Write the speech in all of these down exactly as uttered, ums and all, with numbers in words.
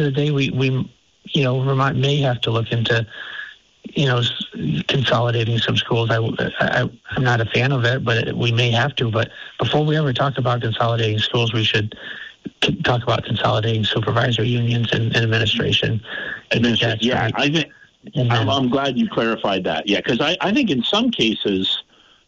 end of the day, we, we you know, Vermont may have to look into, you know, consolidating some schools. I, I, I'm not a fan of it, but we may have to. But before we ever talk about consolidating schools, we should talk about consolidating supervisor unions and, and administration. Administration, yeah, right. I think then, I'm, I'm glad you clarified that. Yeah, because I, I think in some cases,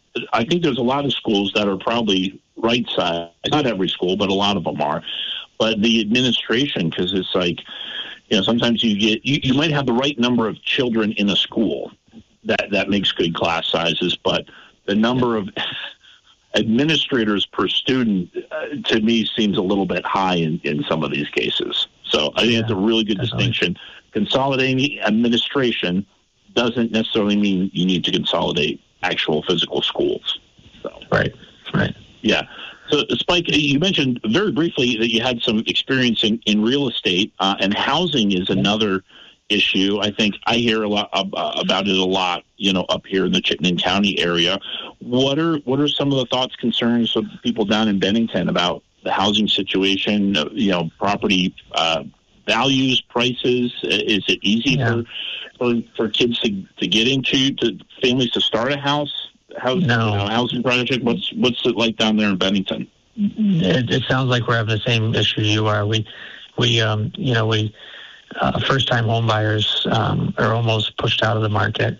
I think there's a lot of schools that are probably right side. Not every school, but a lot of them are. But the administration, because it's like, you know, sometimes you get you, you might have the right number of children in a school that that makes good class sizes, but the number of administrators per student, uh, to me, seems a little bit high in, in some of these cases. So I think yeah, it's a really good definitely. distinction. Consolidating administration doesn't necessarily mean you need to consolidate actual physical schools. So, right, right. Yeah. So, Spike, you mentioned very briefly that you had some experience in, in real estate, uh, and housing is another issue. I think I hear a lot uh, about it a lot, you know, up here in the Chittenden County area. What are what are some of the thoughts, concerns of people down in Bennington about the housing situation? You know, property uh, values, prices. Is it easy yeah. for, for for kids to, to get into, to families to start a house? Housing, no. you know, housing project. What's what's it like down there in Bennington? It, it sounds like we're having the same issue you are. We we um you know we. Uh, first-time home buyers um, are almost pushed out of the market.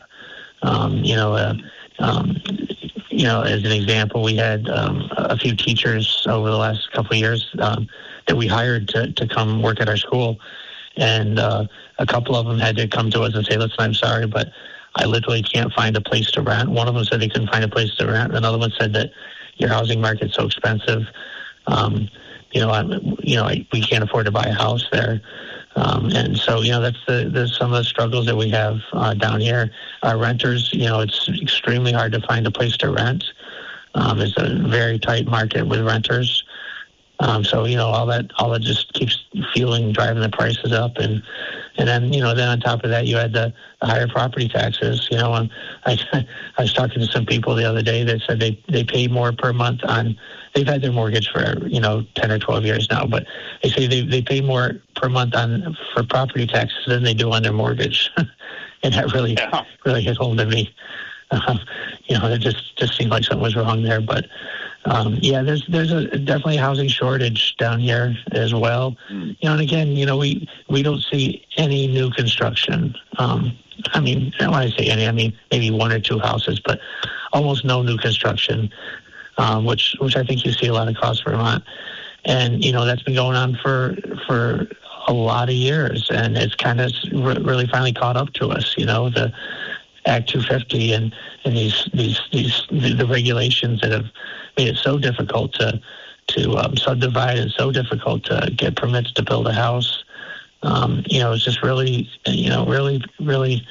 Um, you know, uh, um, you know, as an example, we had um, a few teachers over the last couple of years um, that we hired to, to come work at our school, and uh, a couple of them had to come to us and say, "Listen, I'm sorry, but I literally can't find a place to rent." One of them said they couldn't find a place to rent. Another one said that your housing market's so expensive. Um, you know, I, you know, I, we can't afford to buy a house there. Um, and so, you know, that's the, there's some of the struggles that we have uh, down here. Our renters, you know, it's extremely hard to find a place to rent. Um, it's a very tight market with renters. Um, so, you know, all that all that just keeps fueling, driving the prices up. And and then, you know, then on top of that, you had the, the higher property taxes. You know, and I, I was talking to some people the other day that said they, they pay more per month on, they've had their mortgage for, you know, ten or twelve years now, but they say they, they pay more per month on for property taxes than they do on their mortgage. And that really, yeah. really hit home to me. Uh, you know, it just, just seemed like something was wrong there. But, um, yeah, there's there's a definitely a housing shortage down here as well. Mm. You know, and again, you know, we, we don't see any new construction. Um, I mean, when I say any, I mean maybe one or two houses, but almost no new construction. Um, which which I think you see a lot across Vermont. And, you know, that's been going on for for a lot of years, and it's kind of re- really finally caught up to us, you know, the Act two fifty and, and these, these, these the, the regulations that have made it so difficult to, to um, subdivide and so difficult to get permits to build a house. Um, you know, it's just really, you know, really, really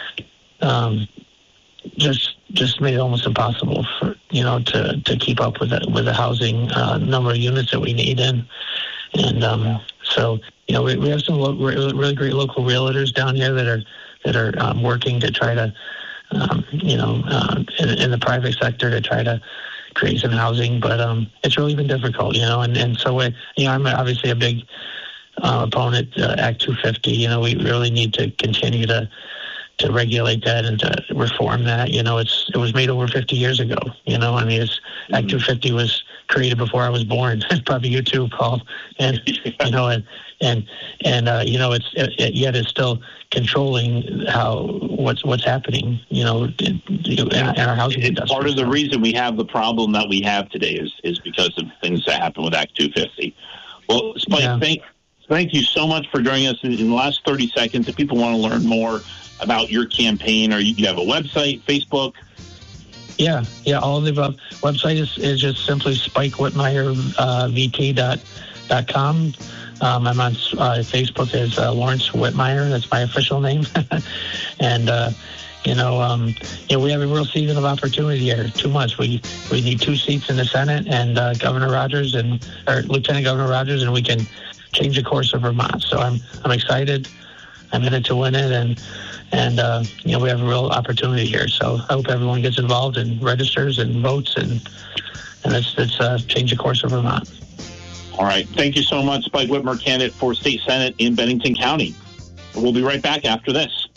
um, just just made it almost impossible for, you know, to, to keep up with the, with the housing uh, number of units that we need. And, and um, so, you know, we, we have some lo- really great local realtors down here that are, that are um, working to try to, um, you know, uh, in, in the private sector to try to create some housing. But um, it's really been difficult, you know, and, and so, we, you know, I'm obviously a big uh, opponent, uh, Act two fifty. You know, we really need to continue to, to regulate that and to reform that. You know, it's it was made over fifty years ago. You know, I mean, it's mm-hmm. Act two fifty was created before I was born. Probably you too, Paul. And you know, and and and uh, you know, it's it, yet it's still controlling how what's what's happening. You know, in, in our housing it's industry. Part of the reason we have the problem that we have today is is because of things that happen with Act two fifty. Well, Spike, yeah. thank thank you so much for joining us in, in the last thirty seconds. If people want to learn more about your campaign, or you, you have a website, Facebook? Yeah, yeah, all of the above. Website is, is just simply spike whitmire v t dot com. Um, I'm on uh, Facebook as uh, Lawrence Whitmire. That's my official name. And, uh, you know, um, you know, we have a real season of opportunity here. Too much. We we need two seats in the Senate, and uh, Governor Rogers and or Lieutenant Governor Rogers, and we can change the course of Vermont. So I'm I'm excited. I'm in it to win it, and and uh, you know, we have a real opportunity here. So I hope everyone gets involved and registers and votes, and and let's let's uh, change the course of Vermont. All right. Thank you so much, Spike Whitmer, candidate for state senate in Bennington County. We'll be right back after this.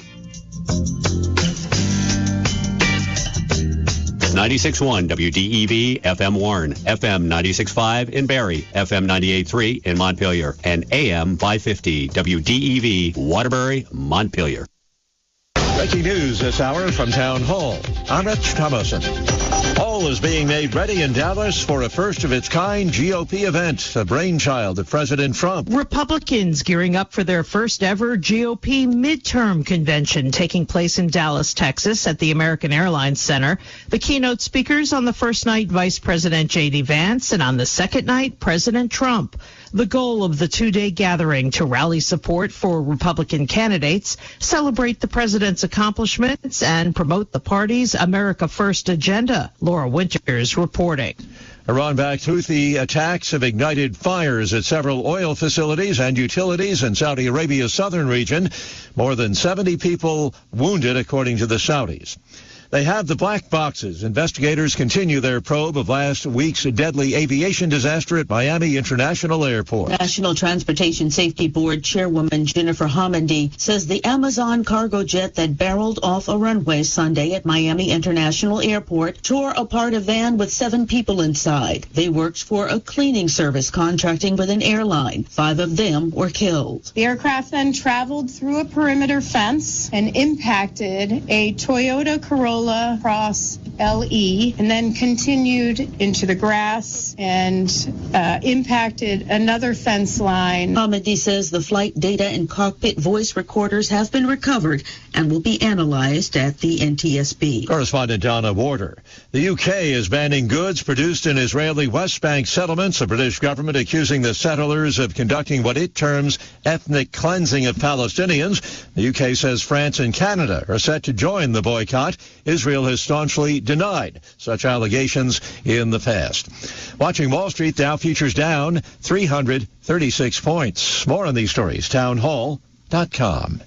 ninety-six point one W D E V F M Warren, F M ninety-six point five in Barrie, F M ninety-eight point three in Montpelier, and A M five fifty W D E V Waterbury, Montpelier. Breaking news this hour from Town Hall. I'm Rich Thomason. All is being made ready in Dallas for a first-of-its-kind G O P event, a brainchild of President Trump. Republicans gearing up for their first-ever G O P midterm convention taking place in Dallas, Texas at the American Airlines Center. The keynote speakers on the first night, Vice President J D Vance, and on the second night, President Trump. The goal of the two-day gathering to rally support for Republican candidates, celebrate the president's accomplishments, and promote the party's America First agenda. Laura Winters reporting. Iran-backed Houthi attacks have ignited fires at several oil facilities and utilities in Saudi Arabia's southern region. More than seventy people wounded, according to the Saudis. They have the black boxes. Investigators continue their probe of last week's deadly aviation disaster at Miami International Airport. National Transportation Safety Board Chairwoman Jennifer Homendy says the Amazon cargo jet that barreled off a runway Sunday at Miami International Airport tore apart a van with seven people inside. They worked for a cleaning service contracting with an airline. Five of them were killed. The aircraft then traveled through a perimeter fence and impacted a Toyota Corolla Cross L E and then continued into the grass and uh, impacted another fence line. Homendy says the flight data and cockpit voice recorders have been recovered and will be analyzed at the N T S B. Correspondent Donna Warder. The U K is banning goods produced in Israeli West Bank settlements, the British government accusing the settlers of conducting what it terms ethnic cleansing of Palestinians. The U K says France and Canada are set to join the boycott. Israel has staunchly denied such allegations in the past. Watching Wall Street, Dow futures down three hundred thirty-six points. More on these stories, town hall dot com.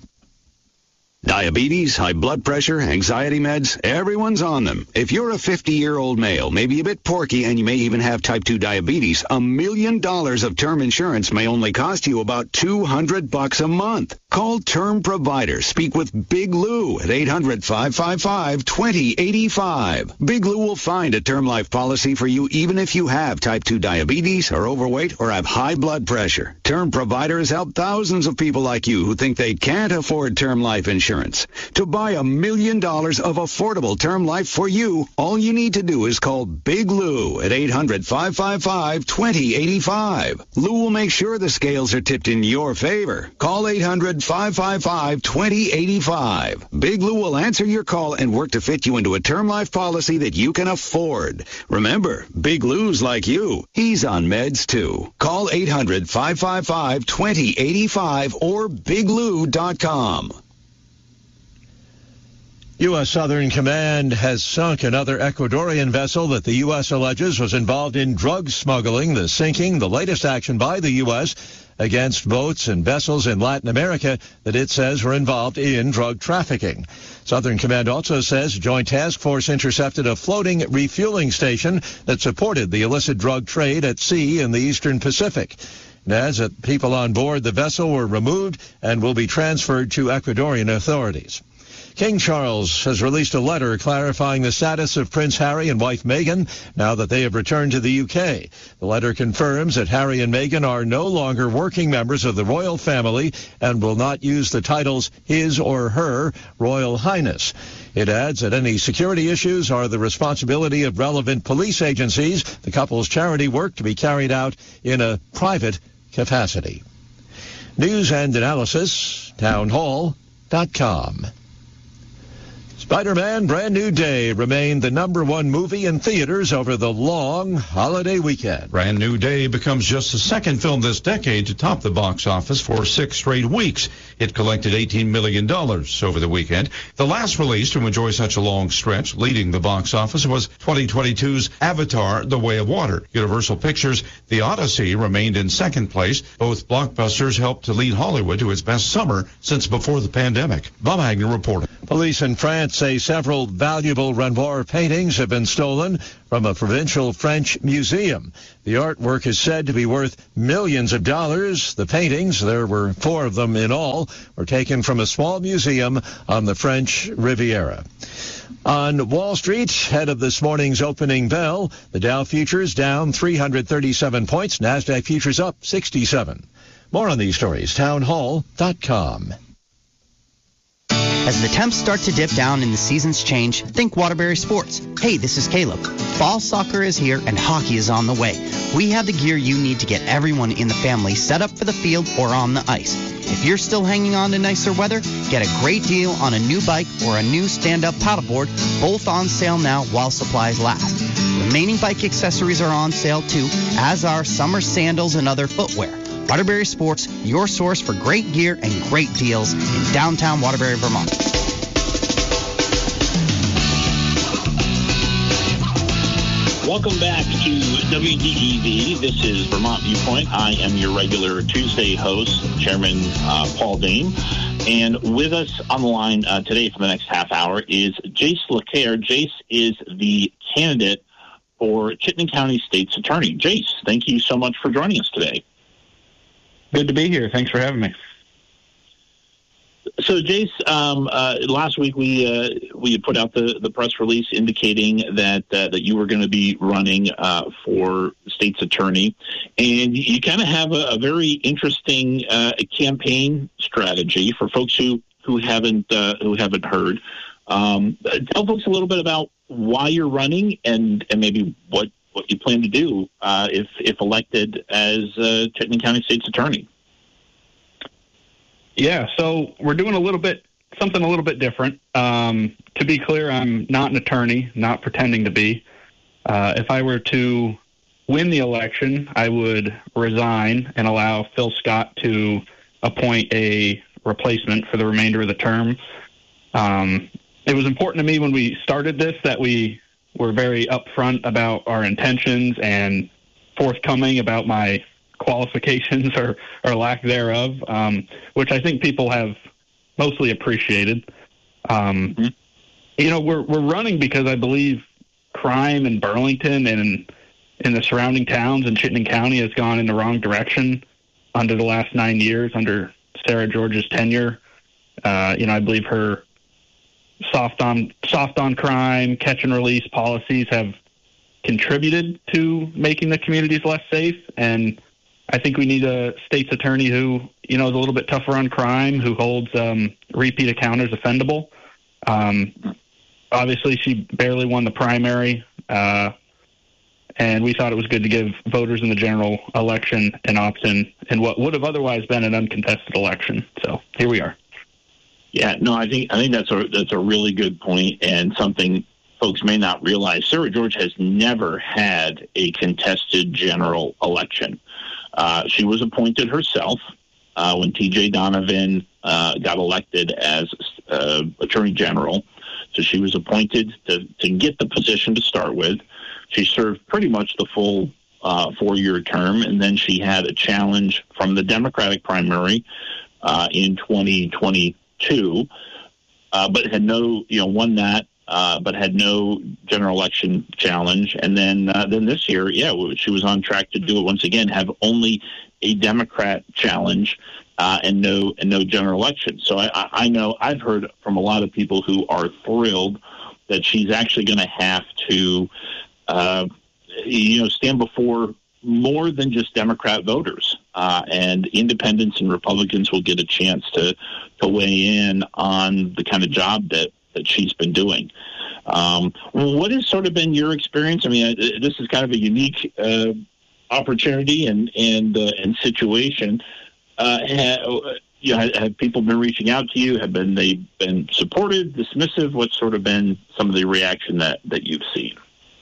Diabetes, high blood pressure, anxiety meds, everyone's on them. If you're a fifty-year-old male, maybe a bit porky, and you may even have type two diabetes, a million dollars of term insurance may only cost you about two hundred bucks a month. Call Term Provider. Speak with Big Lou at eight hundred, five five five, two zero eight five. Big Lou will find a term life policy for you even if you have type two diabetes, are overweight, or have high blood pressure. Term Provider has helped thousands of people like you who think they can't afford term life insurance. To buy a million dollars of affordable term life for you, all you need to do is call Big Lou at eight hundred, five five five, two zero eight five. Lou will make sure the scales are tipped in your favor. Call eight hundred, five five five, two zero eight five. Big Lou will answer your call and work to fit you into a term life policy that you can afford. Remember, Big Lou's like you. He's on meds too. Call eight hundred, five five five, two zero eight five or big lou dot com. U S. Southern Command has sunk another Ecuadorian vessel that the U S alleges was involved in drug smuggling. The sinking, the latest action by the U S against boats and vessels in Latin America that it says were involved in drug trafficking. Southern Command also says Joint Task Force intercepted a floating refueling station that supported the illicit drug trade at sea in the Eastern Pacific. It adds that people on board the vessel were removed and will be transferred to Ecuadorian authorities. King Charles has released a letter clarifying the status of Prince Harry and wife Meghan now that they have returned to the U K. The letter confirms that Harry and Meghan are no longer working members of the royal family and will not use the titles His or Her Royal Highness. It adds that any security issues are the responsibility of relevant police agencies. The couple's charity work to be carried out in a private capacity. News and analysis, town hall dot com. Spider-Man Brand New Day remained the number one movie in theaters over the long holiday weekend. Brand New Day becomes just the second film this decade to top the box office for six straight weeks. It collected eighteen million dollars over the weekend. The last release to enjoy such a long stretch leading the box office was twenty twenty-two's Avatar: The Way of Water. Universal Pictures' The Odyssey remained in second place. Both blockbusters helped to lead Hollywood to its best summer since before the pandemic. Bob Agnew reported. Police in France Diplomats say several valuable Renoir paintings have been stolen from a provincial French museum. The artwork is said to be worth millions of dollars. The paintings, there were four of them in all, were taken from a small museum on the French Riviera. On Wall Street, ahead of this morning's opening bell, the Dow futures down three hundred thirty-seven points, NASDAQ futures up sixty-seven. More on these stories, townhall dot com. As the temps start to dip down and the seasons change, think Waterbury Sports. Hey, this is Caleb. Fall soccer is here and hockey is on the way. We have the gear you need to get everyone in the family set up for the field or on the ice. If you're still hanging on to nicer weather, get a great deal on a new bike or a new stand-up paddleboard, both on sale now while supplies last. Remaining bike accessories are on sale too, as are summer sandals and other footwear. Waterbury Sports, your source for great gear and great deals in downtown Waterbury, Vermont. Welcome back to W D E V. This is Vermont Viewpoint. I am your regular Tuesday host, Chairman uh, Paul Dame. And with us on the line uh, today for the next half hour is Jace Laquer. Jace is the candidate for Chittenden County State's Attorney. Jace, thank you so much for joining us today. Good to be here. Thanks for having me. So, Jace, um, uh, last week we uh, we put out the, the press release indicating that uh, that you were going to be running uh, for state's attorney, and you kind of have a, a very interesting uh, campaign strategy for folks who who haven't uh, who haven't heard. Um, tell folks a little bit about why you're running and, and maybe what. what you plan to do uh, if if elected as uh, Chittenden County State's Attorney. Yeah, so we're doing a little bit, something a little bit different. Um, to be clear, I'm not an attorney, not pretending to be. Uh, if I were to win the election, I would resign and allow Phil Scott to appoint a replacement for the remainder of the term. Um, it was important to me when we started this that we were very upfront about our intentions and forthcoming about my qualifications or, or lack thereof, um, which I think people have mostly appreciated. Um, mm-hmm. You know, we're we're running because I believe crime in Burlington and in the surrounding towns in Chittenden County has gone in the wrong direction under the last nine years under Sarah George's tenure. Uh, you know, I believe her soft on soft on crime, catch and release policies have contributed to making the communities less safe. And I think we need a state's attorney who, you know, is a little bit tougher on crime, who holds um, repeat offenders offendable. Um, obviously, she barely won the primary, uh, and we thought it was good to give voters in the general election an option in what would have otherwise been an uncontested election. So here we are. Yeah, no, I think I think that's a that's a really good point and something folks may not realize. Sarah George has never had a contested general election. Uh, she was appointed herself uh, when T J Donovan uh, got elected as uh, Attorney General. So she was appointed to, to get the position to start with. She served pretty much the full uh, four-year term, and then she had a challenge from the Democratic primary uh, in twenty twenty-two, uh, but had no, you know, won that. Uh, but had no general election challenge. And then uh, then this year, yeah, she was on track to do it once again, have only a Democrat challenge uh, and no and no general election. So I, I know I've heard from a lot of people who are thrilled that she's actually going to have to, uh, you know, stand before more than just Democrat voters. Uh, and independents and Republicans will get a chance to, to weigh in on the kind of job that that she's been doing. Um, what has sort of been your experience? I mean, this is kind of a unique uh, opportunity and and uh, and situation. Uh, have, you know, have, have people been reaching out to you? Have been they been supportive, dismissive? What's sort of been some of the reaction that, that you've seen?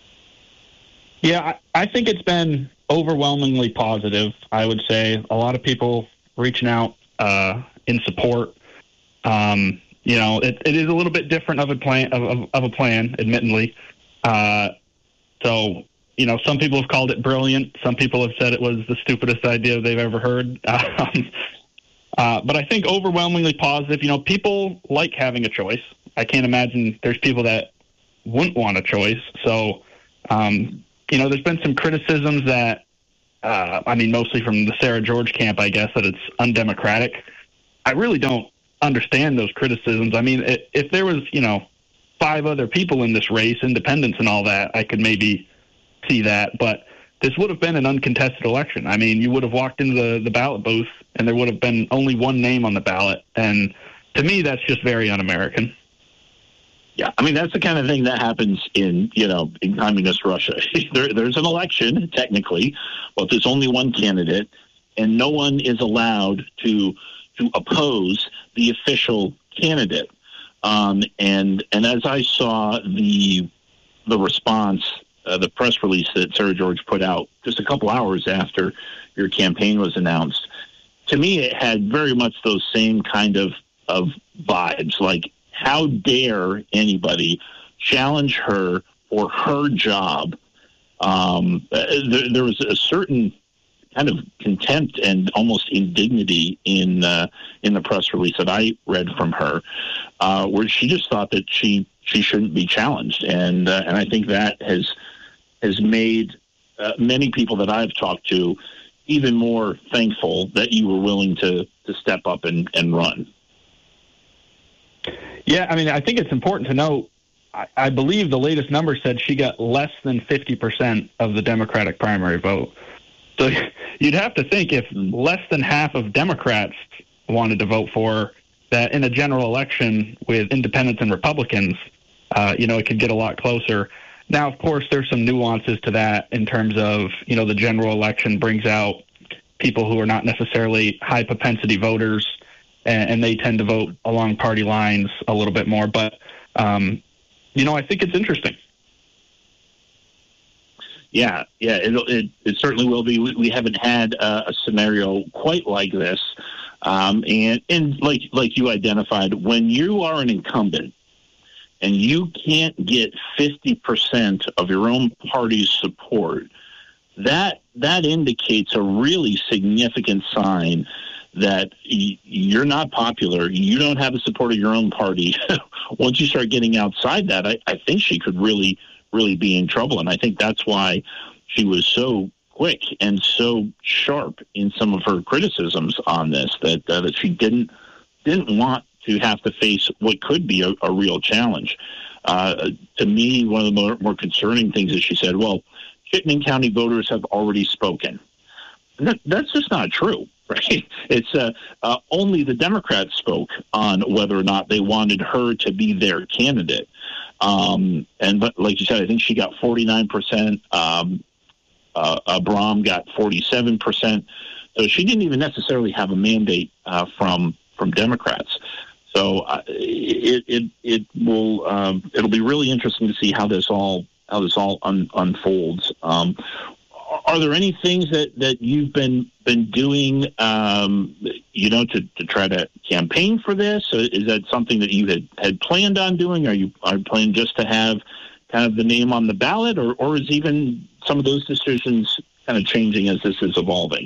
Yeah, I, I think it's been overwhelmingly positive. I would say a lot of people reaching out uh, in support. Um, You know, it, it is a little bit different of a plan, of, of, of a plan, admittedly. Uh, so, you know, some people have called it brilliant. Some people have said it was the stupidest idea they've ever heard. Um, uh, but I think overwhelmingly positive. You know, people like having a choice. I can't imagine there's people that wouldn't want a choice. So, um, you know, there's been some criticisms that, uh, I mean, mostly from the Sarah George camp, I guess, that it's undemocratic. I really don't understand those criticisms. I mean, it, if there was, you know, five other people in this race, independents and all that, I could maybe see that. But this would have been an uncontested election. I mean, you would have walked into the, the ballot booth and there would have been only one name on the ballot. And to me, that's just very un-American. Yeah, I mean, that's the kind of thing that happens in, you know, in communist Russia. there, there's an election, technically, but there's only one candidate, and no one is allowed to to oppose the official candidate. Um, and and as I saw the the response, uh, the press release that Sarah George put out just a couple hours after your campaign was announced, to me, it had very much those same kind of, of vibes, like, how dare anybody challenge her for her job? Um, there, there was a certain kind of contempt and almost indignity in uh, in the press release that I read from her, uh, where she just thought that she she shouldn't be challenged, and uh, and I think that has has made uh, many people that I've talked to even more thankful that you were willing to to step up and, and run. Yeah, I mean, I think it's important to note, I, I believe the latest number said she got less than fifty percent of the Democratic primary vote. So you'd have to think if less than half of Democrats wanted to vote for her, that in a general election with independents and Republicans, uh, you know, it could get a lot closer. Now, of course, there's some nuances to that in terms of, you know, the general election brings out people who are not necessarily high propensity voters, and they tend to vote along party lines a little bit more. But, um, you know, I think it's interesting. Yeah, yeah, it, it, it certainly will be. We, we haven't had uh, a scenario quite like this. Um, and, and like, like you identified, when you are an incumbent and you can't get fifty percent of your own party's support, that that indicates a really significant sign that you're not popular, you don't have the support of your own party. Once you start getting outside that, I, I think she could really, really be in trouble. And I think that's why she was so quick and so sharp in some of her criticisms on this, that uh, that she didn't didn't want to have to face what could be a, a real challenge. Uh, to me, one of the more, more concerning things is she said, well, Chittenden County voters have already spoken. That, that's just not true. Right? It's uh, uh, only the Democrats spoke on whether or not they wanted her to be their candidate. Um, and but like you said, I think she got forty-nine percent. Um, uh, uh, Brahm got forty-seven percent. So she didn't even necessarily have a mandate uh, from from Democrats. So uh, it it it will um, it'll be really interesting to see how this all how this all un- unfolds. Um, Are there any things that, that you've been been doing, um, you know, to, to try to campaign for this? Is that something that you had, had planned on doing? Are you are you planning just to have kind of the name on the ballot, or, or is even some of those decisions kind of changing as this is evolving?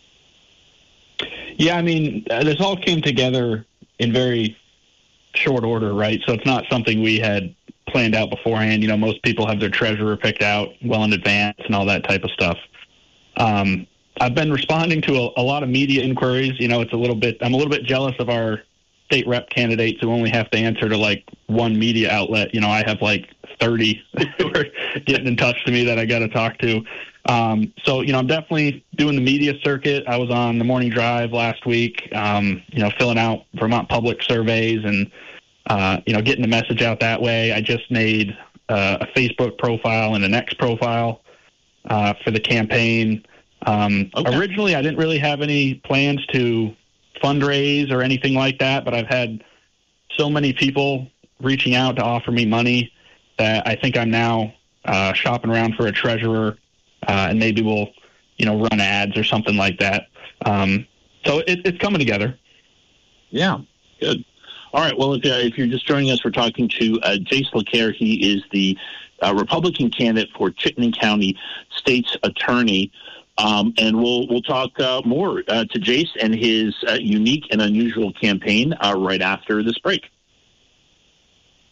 Yeah, I mean, this all came together in very short order, right? So it's not something we had planned out beforehand. You know, most people have their treasurer picked out well in advance and all that type of stuff. Um, I've been responding to a, a lot of media inquiries. You know, it's a little bit, I'm a little bit jealous of our state rep candidates who only have to answer to like one media outlet. You know, I have like thirty who are getting in touch to me that I got to talk to. Um, so, you know, I'm definitely doing the media circuit. I was on the morning drive last week, um, you know, filling out Vermont Public surveys and, uh, you know, getting the message out that way. I just made uh, a Facebook profile and an X profile uh, for the campaign. Um, okay. Originally, I didn't really have any plans to fundraise or anything like that, but I've had so many people reaching out to offer me money that I think I'm now uh, shopping around for a treasurer. Uh, and maybe we'll, you know, run ads or something like that. Um, so it, it's coming together. Yeah, good. All right. Well, if, uh, if you're just joining us, we're talking to uh, Jace LeCaire. He is the uh, Republican candidate for Chittenden County State's Attorney. Um, and we'll we'll talk uh, more uh, to Jace and his uh, unique and unusual campaign uh, right after this break.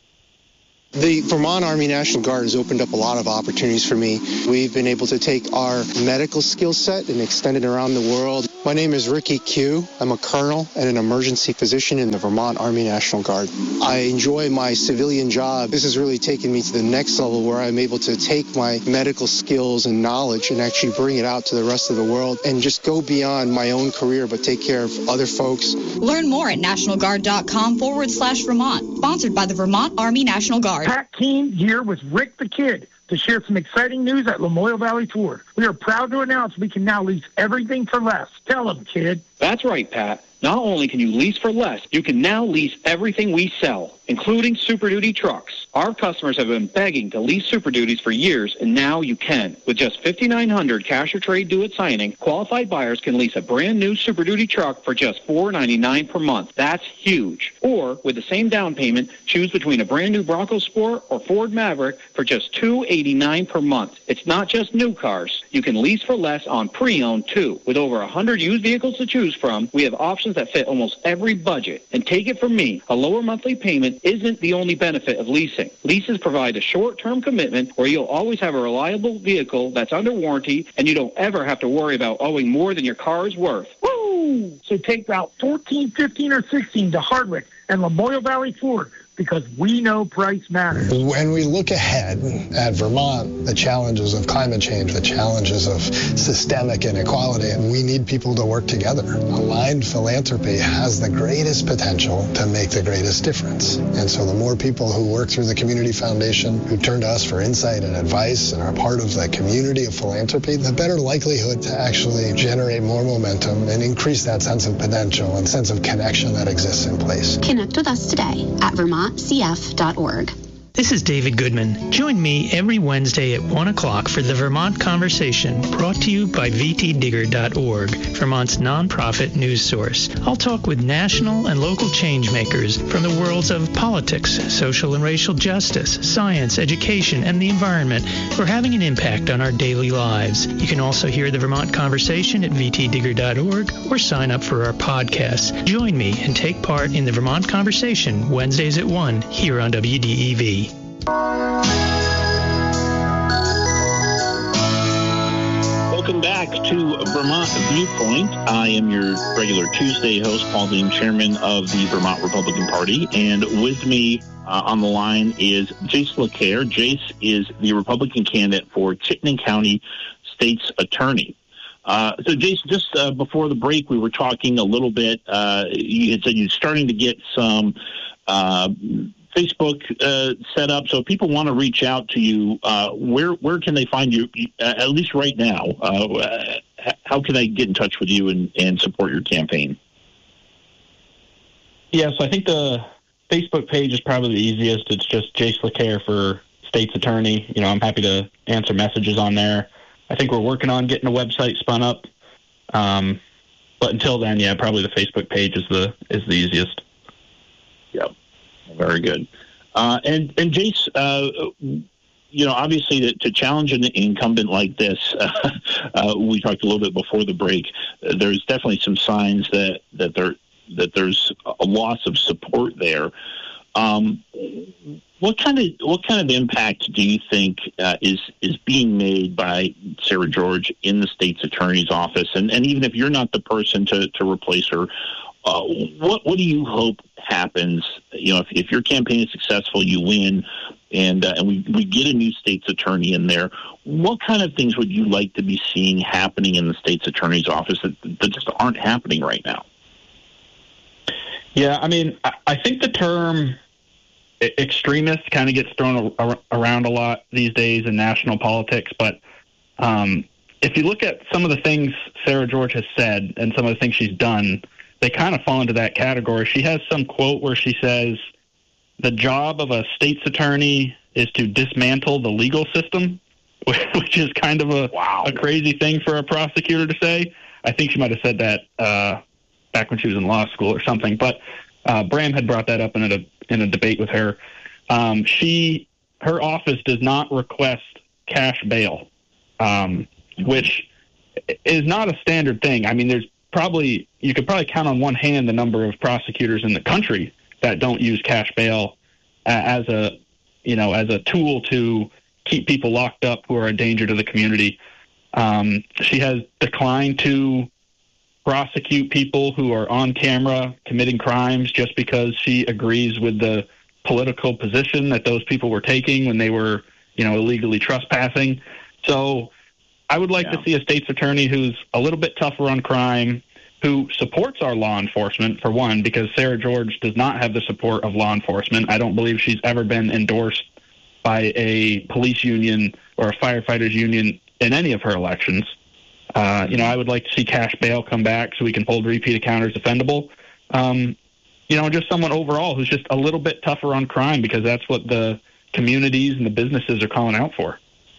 The Vermont Army National Guard has opened up a lot of opportunities for me. We've been able to take our medical skill set and extend it around the world. My name is Ricky Q. I'm a colonel and an emergency physician in the Vermont Army National Guard. I enjoy my civilian job. This has really taken me to the next level where I'm able to take my medical skills and knowledge and actually bring it out to the rest of the world and just go beyond my own career but take care of other folks. Learn more at nationalguard.com forward slash Vermont. Sponsored by the Vermont Army National Guard. Pat Keene here with Rick the Kid to share some exciting news at Lamoille Valley Ford. We are proud to announce we can now lease everything for less. Tell them, kid. That's right, Pat. Not only can you lease for less, you can now lease everything we sell, including Super Duty trucks. Our customers have been begging to lease Super Duties for years, and now you can. With just five thousand nine hundred dollars cash or trade due at signing, qualified buyers can lease a brand new Super Duty truck for just four dollars and ninety-nine cents per month. That's huge. Or, with the same down payment, choose between a brand new Bronco Sport or Ford Maverick for just two dollars and eighty-nine cents per month. It's not just new cars. You can lease for less on pre-owned, too. With over one hundred used vehicles to choose from, we have options that fit almost every budget. And take it from me, a lower monthly payment isn't the only benefit of leasing. Leases provide a short-term commitment where you'll always have a reliable vehicle that's under warranty, and you don't ever have to worry about owing more than your car is worth. Woo! So take Route fourteen, fifteen, or sixteen to Hardwick and Lamoille Valley Ford, because we know price matters. When we look ahead at Vermont, the challenges of climate change, the challenges of systemic inequality, and we need people to work together. Aligned philanthropy has the greatest potential to make the greatest difference. And so the more people who work through the Community Foundation, who turn to us for insight and advice and are part of the community of philanthropy, the better likelihood to actually generate more momentum and increase that sense of potential and sense of connection that exists in place. Connect with us today at vermont c f dot org. This is David Goodman. Join me every Wednesday at one o'clock for the Vermont Conversation, brought to you by v t digger dot org, Vermont's nonprofit news source. I'll talk with national and local change makers from the worlds of politics, social and racial justice, science, education, and the environment who are having an impact on our daily lives. You can also hear the Vermont Conversation at v t digger dot org or sign up for our podcasts. Join me and take part in the Vermont Conversation Wednesdays at one here on W D E V. Welcome back to Vermont Viewpoint. I am your regular Tuesday host, Paul Dean, chairman of the Vermont Republican Party. And with me uh, on the line is Jace LeCaire. Jace is the Republican candidate for Chittenden County State's Attorney. Uh, so, Jason, just uh, before the break, we were talking a little bit. Uh, you had said you're starting to get some uh, Facebook uh, set up. So if people want to reach out to you, uh, where where can they find you, uh, at least right now? Uh, how can they get in touch with you and, and support your campaign? Yeah, so I think the Facebook page is probably the easiest. It's just Jace LeCaire for State's Attorney. You know, I'm happy to answer messages on there. I think we're working on getting a website spun up. Um, but until then, yeah, probably the Facebook page is the is the easiest. Yep. Very good. Uh, and, and Jace, uh, you know, obviously to, to challenge an incumbent like this, uh, uh, we talked a little bit before the break, uh, there's definitely some signs that, that, there, that there's a loss of support there. Um, what kind of what kind of impact do you think uh, is is being made by Sarah George in the state's attorney's office? And, and even if you're not the person to, to replace her, uh, what what do you hope happens? You know, if, if your campaign is successful, you win, and uh, and we, we get a new state's attorney in there. What kind of things would you like to be seeing happening in the state's attorney's office that, that just aren't happening right now? Yeah, I mean, I think the term extremist kind of gets thrown around a lot these days in national politics, but um, if you look at some of the things Sarah George has said and some of the things she's done, they kind of fall into that category. She has some quote where she says, the job of a state's attorney is to dismantle the legal system, which is kind of a, wow. a crazy thing for a prosecutor to say. I think she might have said that uh, back when she was in law school or something, but uh, Bram had brought that up in a in a debate with her. Um, she, her office does not request cash bail, um, which is not a standard thing. I mean, there's probably, you could probably count on one hand the number of prosecutors in the country that don't use cash bail uh, as a you know, as a tool to keep people locked up who are a danger to the community. Um, she has declined to prosecute people who are on camera committing crimes just because she agrees with the political position that those people were taking when they were, you know, illegally trespassing. So I would like yeah. to see a state's attorney who's a little bit tougher on crime, who supports our law enforcement, for one, because Sarah George does not have the support of law enforcement. I don't believe she's ever been endorsed by a police union or a firefighters union in any of her elections. Uh, you know, I would like to see cash bail come back so we can hold repeat offenders offendable. Um, you know, just someone overall who's just a little bit tougher on crime, because that's what the communities and the businesses are calling out for.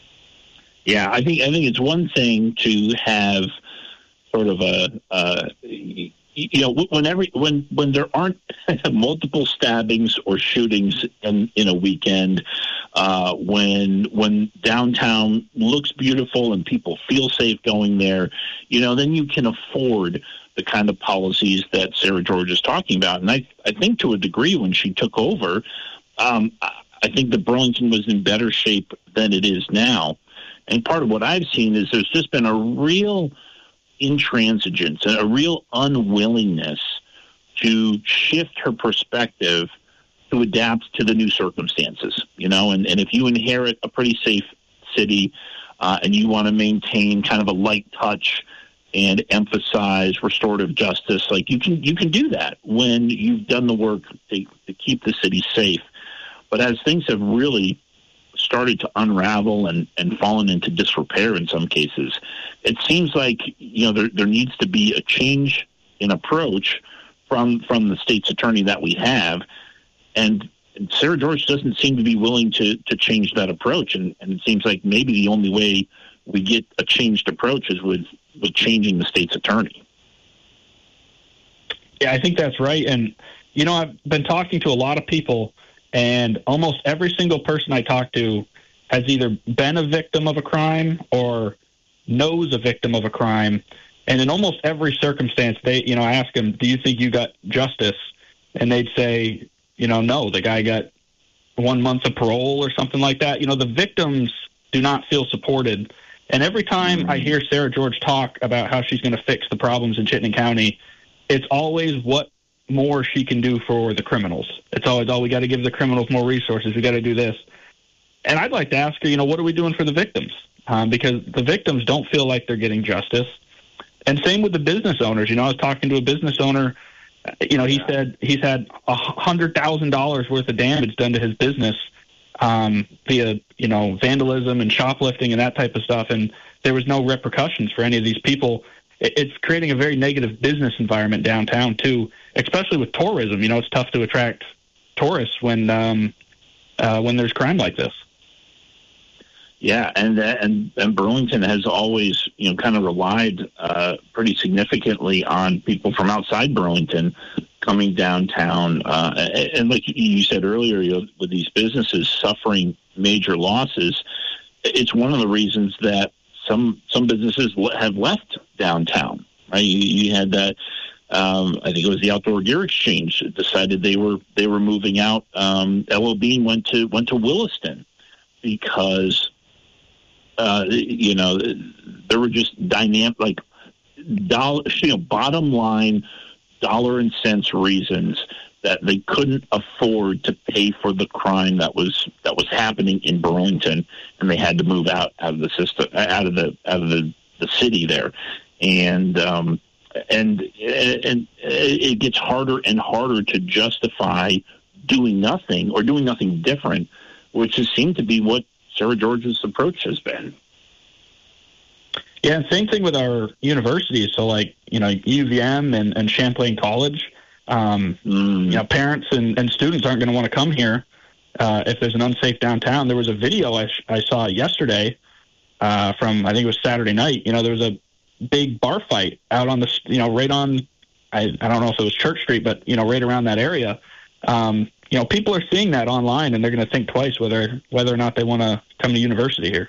Yeah, I think I think it's one thing to have sort of a, uh, you know, when every when when there aren't multiple stabbings or shootings in in a weekend, uh, when when downtown looks beautiful and people feel safe going there, you know, then you can afford the kind of policies that Sarah George is talking about. And I I think to a degree when she took over, um, I think that Burlington was in better shape than it is now. And part of what I've seen is there's just been a real intransigence, a real unwillingness to shift her perspective to adapt to the new circumstances, you know, and, and if you inherit a pretty safe city uh, and you want to maintain kind of a light touch and emphasize restorative justice, like you can you can do that when you've done the work to, to keep the city safe. But as things have really started to unravel and, and fallen into disrepair in some cases, it seems like, you know, there, there needs to be a change in approach from from the state's attorney that we have. And Sarah George doesn't seem to be willing to, to change that approach. And, and it seems like maybe the only way we get a changed approach is with, with changing the state's attorney. Yeah, I think that's right. And, you know, I've been talking to a lot of people, and almost every single person I talk to has either been a victim of a crime or knows a victim of a crime. And in almost every circumstance, they, you know, I ask them, do you think you got justice? And they'd say, you know, no, the guy got one month of parole or something like that. You know, the victims do not feel supported. And every time mm-hmm. I hear Sarah George talk about how she's going to fix the problems in Chittenden County, it's always what more she can do for the criminals. It's always, oh, we got to give the criminals more resources. We got to do this. And I'd like to ask her, you know, what are we doing for the victims? Um, because the victims don't feel like they're getting justice. And same with the business owners. You know, I was talking to a business owner. You know, he yeah. said he's had a hundred thousand dollars worth of damage done to his business um, via, you know, vandalism and shoplifting and that type of stuff. And there was no repercussions for any of these people. It's creating a very negative business environment downtown too, especially with tourism. You know, it's tough to attract tourists when um, uh, when there's crime like this. Yeah, and uh, and and Burlington has always, you know, kind of relied uh, pretty significantly on people from outside Burlington coming downtown. Uh, and, and like you said earlier, you know, with these businesses suffering major losses, it's one of the reasons that some some businesses have left downtown. Right? You, you had that. Um, I think it was the Outdoor Gear Exchange that decided they were they were moving out. Um, L O B went to went to Williston because. Uh, you know, there were just dynamic, like dollar, you know, bottom line, dollar and cents reasons that they couldn't afford to pay for the crime that was that was happening in Burlington, and they had to move out out of the system, out of the out of the, the city there, and um, and and it gets harder and harder to justify doing nothing or doing nothing different, which has seemed to be what Sarah George's approach has been. Yeah, and same thing with our universities. So, like, you know, U V M and, and Champlain College, um, mm. you know, parents and, and students aren't going to want to come here uh, if there's an unsafe downtown. There was a video I, sh- I saw yesterday uh, from, I think it was Saturday night. You know, there was a big bar fight out on the, you know, right on, I, I don't know if it was Church Street, but, you know, right around that area. Um, You know, people are seeing that online, and they're going to think twice whether whether or not they want to come to university here.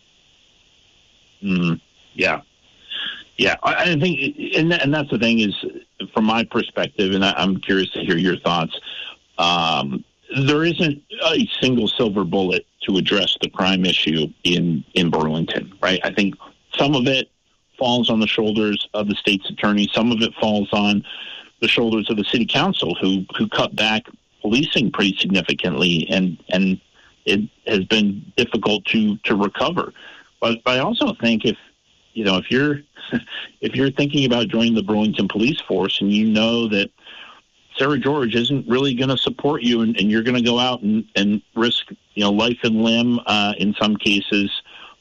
Mm, yeah, yeah. I, I think, and and that's the thing is, from my perspective, and I, I'm curious to hear your thoughts. Um, there isn't a single silver bullet to address the crime issue in, in Burlington, right? I think some of it falls on the shoulders of the state's attorney. Some of it falls on the shoulders of the city council, who who cut back policing pretty significantly, and and it has been difficult to to recover. But, but I also think if you know if you're if you're thinking about joining the Burlington Police Force and you know that Sarah George isn't really going to support you, and, and you're going to go out and, and risk you know life and limb uh, in some cases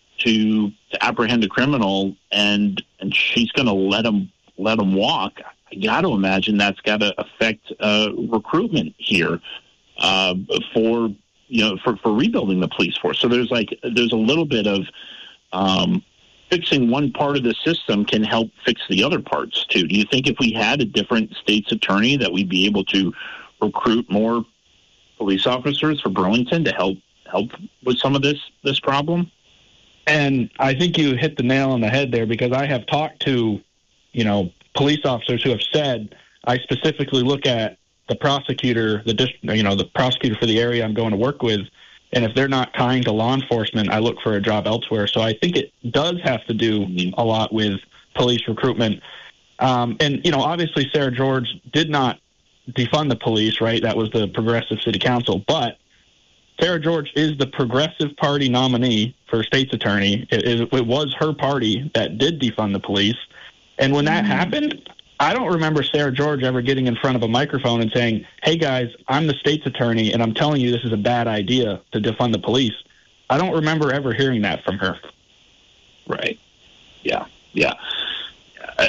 to to apprehend a criminal, and and she's going to let him let him walk. I got to imagine that's got to affect uh, recruitment here uh, for you know for, for rebuilding the police force. So there's like there's a little bit of um, fixing one part of the system can help fix the other parts too. Do you think if we had a different state's attorney that we'd be able to recruit more police officers for Burlington to help help with some of this this problem? And I think you hit the nail on the head there, because I have talked to, you know, police officers who have said, I specifically look at the prosecutor, the dis- you know, the prosecutor for the area I'm going to work with, and if they're not kind to law enforcement, I look for a job elsewhere. So I think it does have to do a lot with police recruitment. Um, and, you know, obviously Sarah George did not defund the police, right? That was the Progressive City Council. But Sarah George is the Progressive Party nominee for state's attorney. It, it, it was her party that did defund the police. And when that happened, I don't remember Sarah George ever getting in front of a microphone and saying, hey, guys, I'm the state's attorney, and I'm telling you this is a bad idea to defund the police. I don't remember ever hearing that from her. Right. Yeah. Yeah. Uh,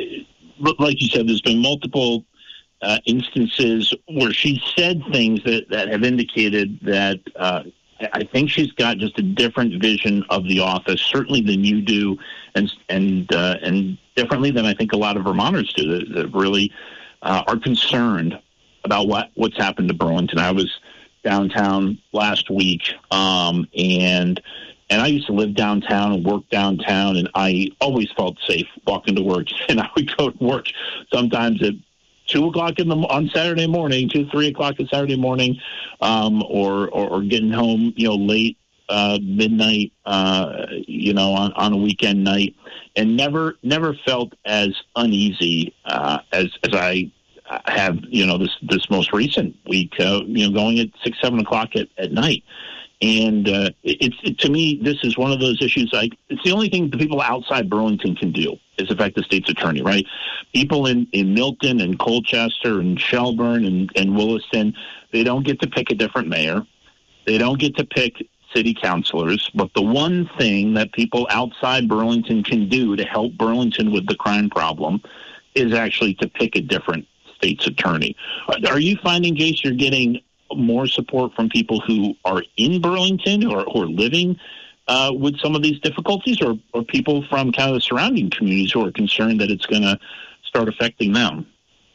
like you said, there's been multiple uh, instances where she said things that, that have indicated that uh, I think she's got just a different vision of the office, certainly than you do, and and uh, and differently than I think a lot of Vermonters do, that, that really uh, are concerned about what, what's happened to Burlington. I was downtown last week, um, and and I used to live downtown and work downtown, and I always felt safe walking to work. And I would go to work sometimes at two o'clock in the on Saturday morning, two three o'clock on Saturday morning, um, or, or or getting home, you know, late uh, midnight, uh, you know, on, on a weekend night, and never never felt as uneasy uh, as as I have, you know, this this most recent week, uh, you know, going at six seven o'clock at, at night. And uh, it's it, to me, this is one of those issues. Like, it's the only thing the people outside Burlington can do is affect the state's attorney, right? People in, in Milton and Colchester and Shelburne and, and Williston, they don't get to pick a different mayor. They don't get to pick city councilors. But the one thing that people outside Burlington can do to help Burlington with the crime problem is actually to pick a different state's attorney. Are you finding, Jace, you're getting more support from people who are in Burlington or who are living uh, with some of these difficulties, or, or people from kind of the surrounding communities who are concerned that it's going to start affecting them?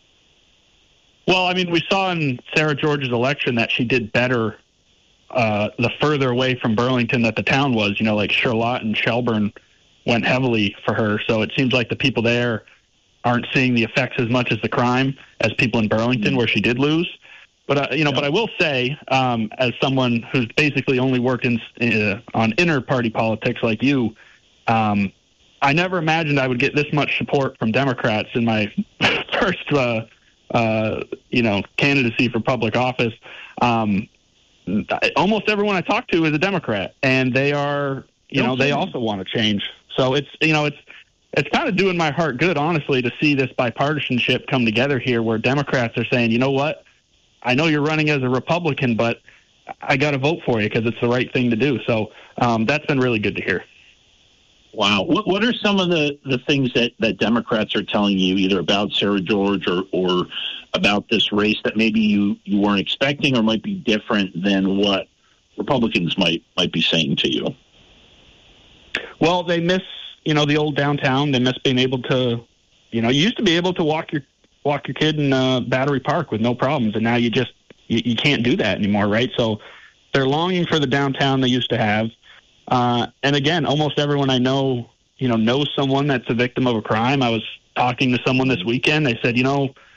Well, I mean, we saw in Sarah George's election that she did better uh, the further away from Burlington that the town was. You know, like Charlotte and Shelburne went heavily for her. So it seems like the people there aren't seeing the effects as much as the crime as people in Burlington, mm-hmm. where she did lose. But, uh, you know, yeah. but I will say, um, as someone who's basically only worked in, uh, on inter-party politics like you, um, I never imagined I would get this much support from Democrats in my first, uh, uh, you know, candidacy for public office. Um, almost everyone I talk to is a Democrat, and they are, you know, they also want to change. So it's, you know, it's, it's kind of doing my heart good, honestly, to see this bipartisanship come together here, where Democrats are saying, you know what? I know you're running as a Republican, but I got to vote for you because it's the right thing to do. So um, that's been really good to hear. Wow. What, what are some of the, the things that, that Democrats are telling you, either about Sarah George or, or about this race, that maybe you, you weren't expecting or might be different than what Republicans might might be saying to you? Well, they miss, you know, the old downtown. They miss being able to, you know, you used to be able to walk your walk your kid in uh, Battery Park with no problems, and now you just you, you can't do that anymore, right? So they're longing for the downtown they used to have. Uh, and again, almost everyone I know, you know, knows someone that's a victim of a crime. I was talking to someone this weekend. They said, you know,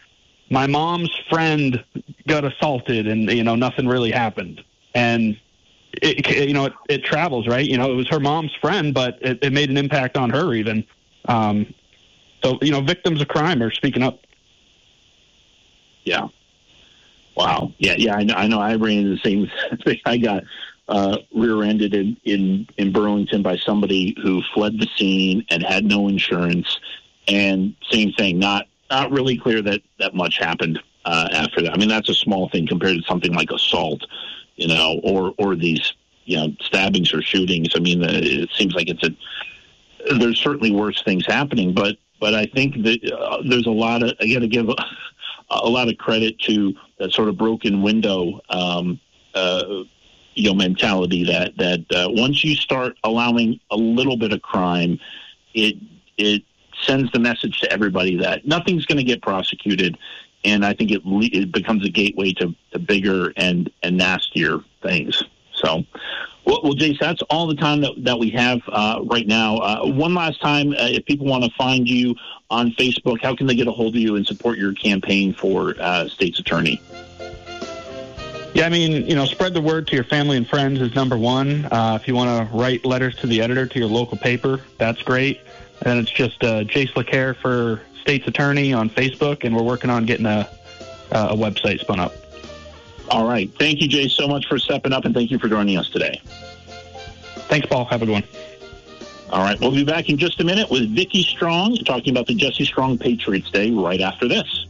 my mom's friend got assaulted and, you know, nothing really happened. And, it, you know, it, it travels, right? You know, it was her mom's friend, but it, it made an impact on her even. Um, so, you know, victims of crime are speaking up. Yeah. Wow. Yeah, yeah, I know. I know. I ran into the same thing. I got uh, rear-ended in, in, in Burlington by somebody who fled the scene and had no insurance. And same thing, not not really clear that, that much happened uh, after that. I mean, that's a small thing compared to something like assault, you know, or or these, you know, stabbings or shootings. I mean, uh, it seems like it's a there's certainly worse things happening, but but I think that uh, there's a lot of, I got to give a, a lot of credit to that sort of broken window, um, uh, you know, mentality that that uh, once you start allowing a little bit of crime, it it sends the message to everybody that nothing's going to get prosecuted, and I think it le- it becomes a gateway to, to bigger and, and nastier things. So, well, well, Jace, that's all the time that, that we have uh, right now. Uh, one last time, uh, if people want to find you on Facebook, how can they get a hold of you and support your campaign for uh, state's attorney? Yeah, I mean, you know, spread the word to your family and friends is number one. Uh, if you want to write letters to the editor to your local paper, that's great. And it's just uh, Jace LeCaire for state's attorney on Facebook, and we're working on getting a, uh, a website spun up. All right. Thank you, Jace, so much for stepping up, and thank you for joining us today. Thanks, Paul. Have a good one. All right. We'll be back in just a minute with Vicki Strong talking about the Jesse Strong Patriots Day right after this.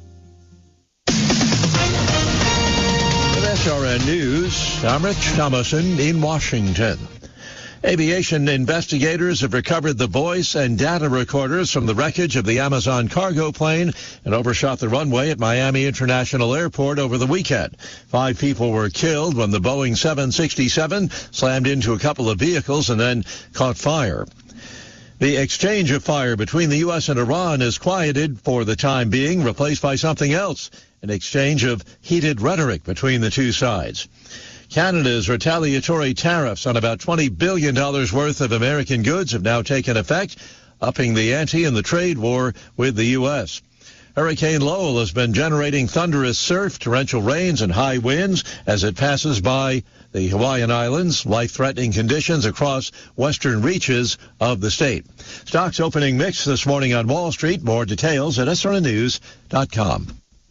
With S R N News, I'm Rich Thomason in Washington. Aviation investigators have recovered the voice and data recorders from the wreckage of the Amazon cargo plane and overshot the runway at Miami International Airport over the weekend. Five people were killed when the Boeing seven sixty-seven slammed into a couple of vehicles and then caught fire. The exchange of fire between the U S and Iran is quieted for the time being, replaced by something else, an exchange of heated rhetoric between the two sides. Canada's retaliatory tariffs on about twenty billion dollars worth of American goods have now taken effect, upping the ante in the trade war with the U S. Hurricane Lowell has been generating thunderous surf, torrential rains, and high winds as it passes by the Hawaiian Islands, life-threatening conditions across western reaches of the state. Stocks opening mixed this morning on Wall Street. More details at S R N news dot com.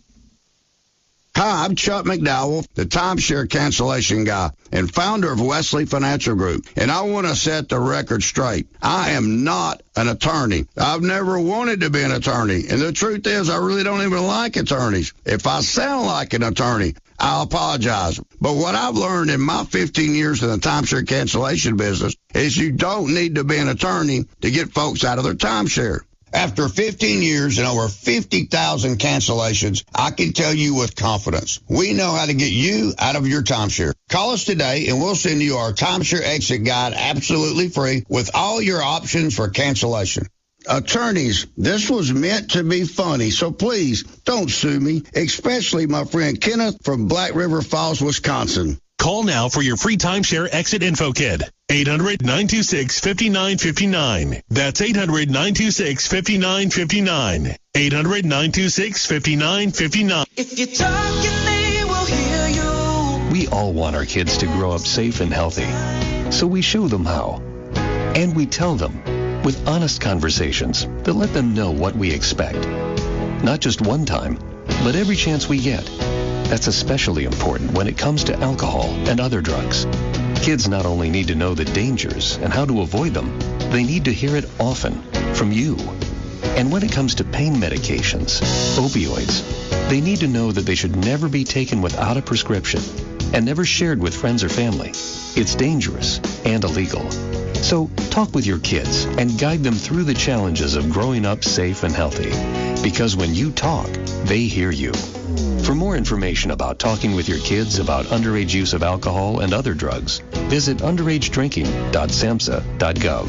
Hi, I'm Chuck McDowell, the timeshare cancellation guy and founder of Wesley Financial Group, and I want to set the record straight. I am not an attorney. I've never wanted to be an attorney, and the truth is I really don't even like attorneys. If I sound like an attorney, I'll apologize. But what I've learned in my fifteen years in the timeshare cancellation business is you don't need to be an attorney to get folks out of their timeshare. After fifteen years and over fifty thousand cancellations, I can tell you with confidence, we know how to get you out of your timeshare. Call us today and we'll send you our timeshare exit guide absolutely free with all your options for cancellation. Attorneys, this was meant to be funny, so please don't sue me, especially my friend Kenneth from Black River Falls, Wisconsin. Call now for your free timeshare exit info kit. eight hundred, nine two six, five nine five nine. That's eight hundred, nine two six, five nine five nine. eight hundred, nine two six, five nine five nine. If you talk, they will hear you. We all want our kids to grow up safe and healthy. So we show them how. And we tell them with honest conversations that let them know what we expect. Not just one time, but every chance we get. That's especially important when it comes to alcohol and other drugs. Kids not only need to know the dangers and how to avoid them, they need to hear it often from you. And when it comes to pain medications, opioids, they need to know that they should never be taken without a prescription and never shared with friends or family. It's dangerous and illegal. So talk with your kids and guide them through the challenges of growing up safe and healthy. Because when you talk, they hear you. For more information about talking with your kids about underage use of alcohol and other drugs, visit underage drinking dot samhsa dot gov.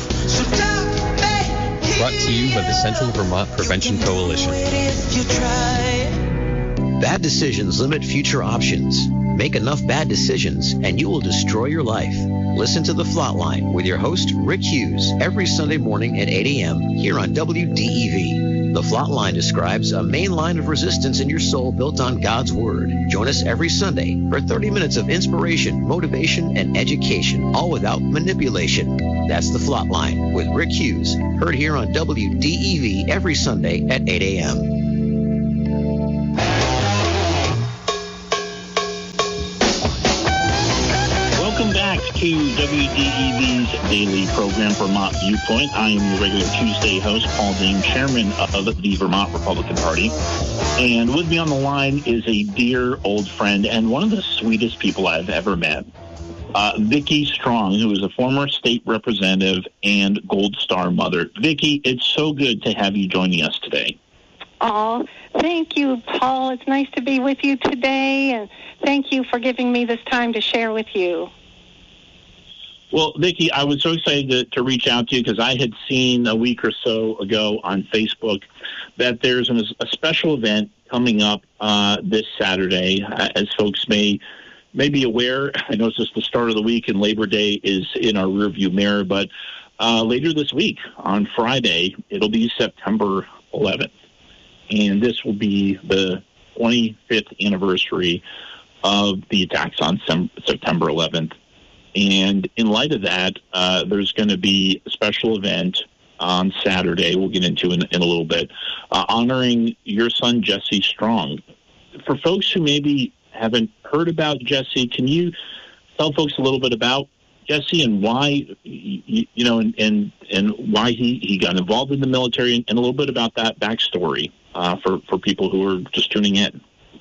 Brought to you by the Central Vermont Prevention Coalition. Bad decisions limit future options. Make enough bad decisions and you will destroy your life. Listen to The Flatline with your host, Rick Hughes, every Sunday morning at eight a.m. here on W D E V. The Flatline describes a main line of resistance in your soul built on God's Word. Join us every Sunday for thirty minutes of inspiration, motivation, and education, all without manipulation. That's The Flatline with Rick Hughes, heard here on W D E V every Sunday at eight a.m. Welcome back to W D E V's daily program, Vermont Viewpoint. I am your regular Tuesday host, Paul Dane, chairman of the Vermont Republican Party. And with me on the line is a dear old friend and one of the sweetest people I've ever met, uh, Vicki Strong, who is a former state representative and Gold Star mother. Vicki, it's so good to have you joining us today. Oh, thank you, Paul. It's nice to be with you today, and thank you for giving me this time to share with you. Well, Vicki, I was so excited to, to reach out to you because I had seen a week or so ago on Facebook that there's an, a special event coming up uh, this Saturday. Uh, as folks may, may be aware, I know it's just the start of the week and Labor Day is in our rearview mirror, but uh, later this week, on Friday, it'll be September eleventh. And this will be the twenty-fifth anniversary of the attacks on sem- September eleventh. And in light of that, uh, there's going to be a special event on Saturday, we'll get into in, in a little bit, uh, honoring your son, Jesse Strong. For folks who maybe haven't heard about Jesse, can you tell folks a little bit about Jesse and why, you, you know, and, and, and why he, he got involved in the military and, and a little bit about that backstory uh, for, for people who are just tuning in?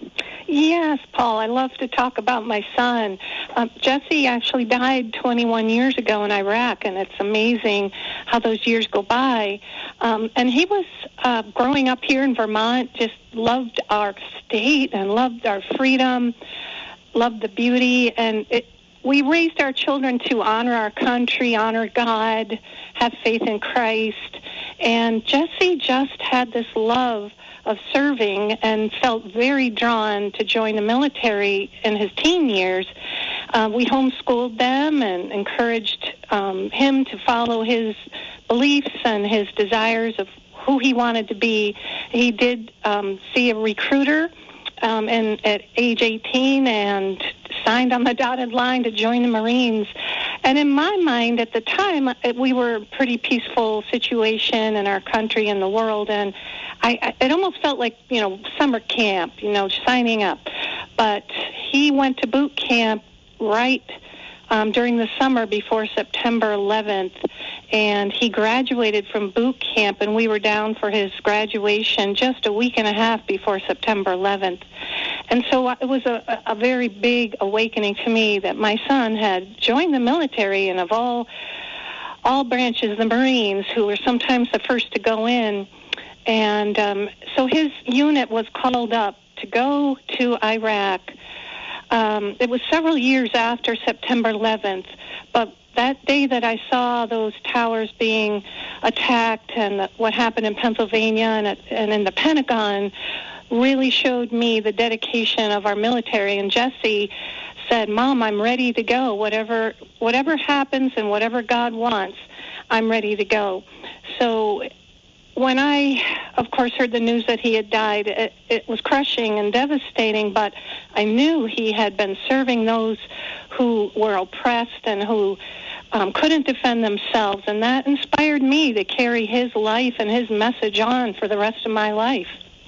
Yes, Paul, I love to talk about my son. Um, Jesse actually died twenty-one years ago in Iraq, and it's amazing how those years go by. Um, and he was uh, growing up here in Vermont, just loved our state and loved our freedom, loved the beauty, and it, we raised our children to honor our country, honor God, have faith in Christ. And Jesse just had this love of serving and felt very drawn to join the military in his teen years. Uh, we homeschooled them and encouraged um, him to follow his beliefs and his desires of who he wanted to be. He did um, see a recruiter um, and at age eighteen and signed on the dotted line to join the Marines. And in my mind at the time, we were a pretty peaceful situation in our country and the world, and I, I, it almost felt like, you know, summer camp, you know, signing up. But he went to boot camp right um, during the summer before September eleventh, and he graduated from boot camp, and we were down for his graduation just a week and a half before September eleventh. And so it was a, a very big awakening to me that my son had joined the military, and of all all branches, the Marines, who were sometimes the first to go in. And um, so his unit was called up to go to Iraq. Um, it was several years after September eleventh, but that day that I saw those towers being attacked and what happened in Pennsylvania and, and in the Pentagon really showed me the dedication of our military. And Jesse said, "Mom, I'm ready to go. Whatever, whatever happens and whatever God wants, I'm ready to go." So when I, of course, heard the news that he had died, it, it was crushing and devastating, but I knew he had been serving those who were oppressed and who um, couldn't defend themselves, and that inspired me to carry his life and his message on for the rest of my life.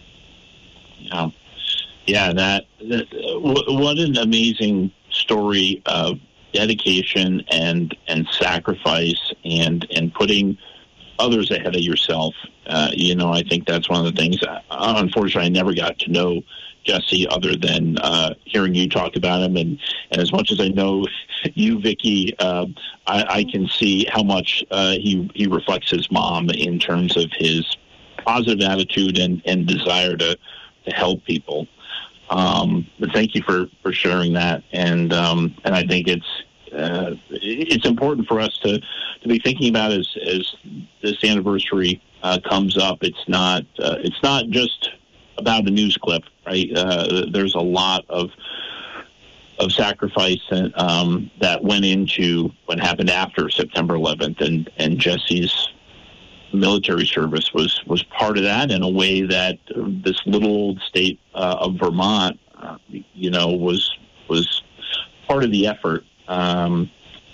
Yeah, yeah, that, that what an amazing story of dedication and and sacrifice and and putting others ahead of yourself. Uh, you know, I think that's one of the things. Uh, unfortunately, I never got to know Jesse other than uh, hearing you talk about him. And, and as much as I know you, Vicki, uh, I, I can see how much uh, he, he reflects his mom in terms of his positive attitude and, and desire to, to help people. Um, but thank you for, for sharing that. And um, and I think it's uh, it's important for us to, to be thinking about as as this anniversary uh, comes up. It's not uh, it's not just about a news clip, right? Uh, there's a lot of of sacrifice and, um, that went into what happened after September eleventh, and and Jesse's military service was, was part of that in a way that this little old state uh, of Vermont, uh, you know, was was part of the effort um,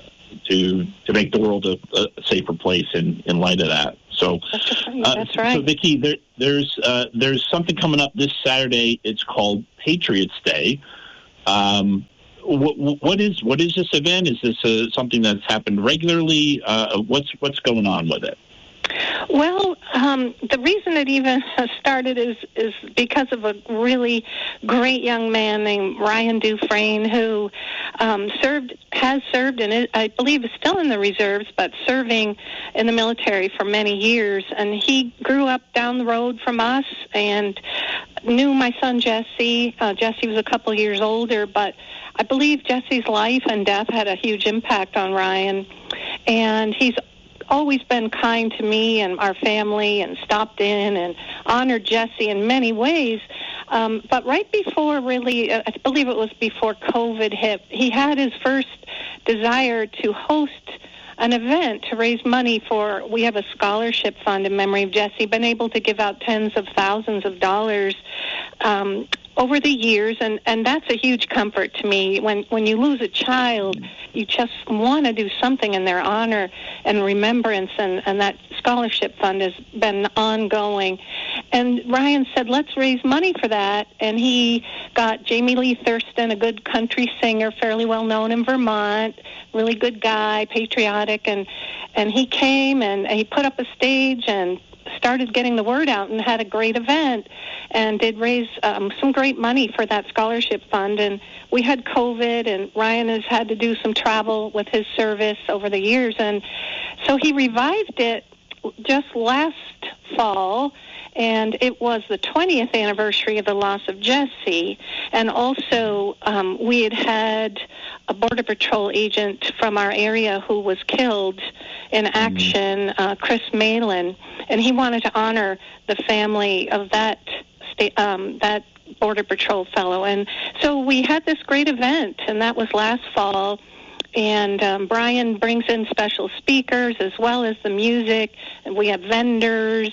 to to make the world a, a safer place in, in light of that. So that's right. Uh, that's right. So, Vicki, there, there's uh, there's something coming up this Saturday. It's called Patriots Day. Um, what, what is what is this event? Is this uh, something that's happened regularly? Uh, what's what's going on with it? Well, um, the reason it even started is is because of a really great young man named Ryan Dufresne, who um, served, has served, and I believe is still in the reserves, but serving in the military for many years. And he grew up down the road from us and knew my son Jesse. Uh, Jesse was a couple years older, but I believe Jesse's life and death had a huge impact on Ryan. And he's always been kind to me and our family and stopped in and honored Jesse in many ways. Um, but right before really, uh, I believe it was before COVID hit, he had his first desire to host an event to raise money for, we have a scholarship fund in memory of Jesse, been able to give out tens of thousands of dollars um, over the years, and, and that's a huge comfort to me. When when you lose a child, you just want to do something in their honor and remembrance, and, and that scholarship fund has been ongoing. And Ryan said, let's raise money for that, and he got Jamie Lee Thurston, a good country singer, fairly well known in Vermont, really good guy, patriotic, and, and he came and he put up a stage and started getting the word out and had a great event and did raise um, some great money for that scholarship fund. And we had COVID, and Ryan has had to do some travel with his service over the years. And so he revived it just last fall, and it was the twentieth anniversary of the loss of Jesse. And also um, we had had a Border Patrol agent from our area who was killed in action, uh, Chris Malin, and he wanted to honor the family of that state, um, that Border Patrol fellow. And so we had this great event, and that was last fall. And um, Brian brings in special speakers as well as the music, and we have vendors,